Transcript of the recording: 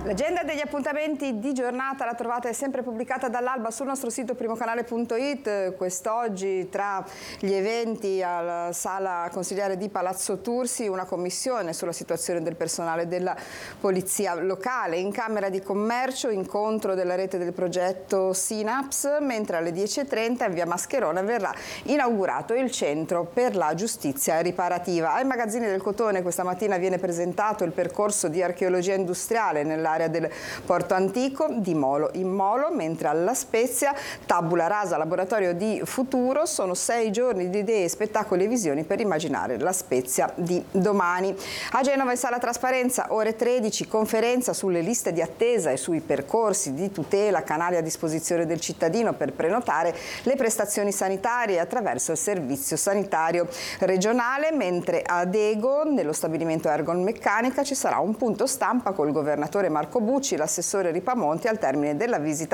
L'agenda degli appuntamenti di giornata la trovate sempre pubblicata dall'alba sul nostro sito primocanale.it. Quest'oggi tra gli eventi alla sala consigliare di Palazzo Tursi una commissione sulla situazione del personale della polizia locale. In Camera di Commercio incontro della rete del progetto Synaps, mentre alle 10:30 in via Mascherona verrà inaugurato il centro per la giustizia riparativa. Ai magazzini del Cotone questa mattina viene presentato il percorso di archeologia industriale nell'area del Porto Antico di Molo in Molo, mentre alla Spezia tabula rasa laboratorio di futuro. Sono 6 giorni di idee, spettacoli e visioni per immaginare la Spezia di domani. A Genova in sala trasparenza ore 13 conferenza sulle liste di attesa e sui percorsi di tutela, canali a disposizione del cittadino per prenotare le prestazioni sanitarie attraverso il servizio sanitario regionale, mentre a Dego nello stabilimento Ergon Meccanica ci sarà un punto stampa col governatore Marco Bucci, l'assessore Ripamonti al termine della visita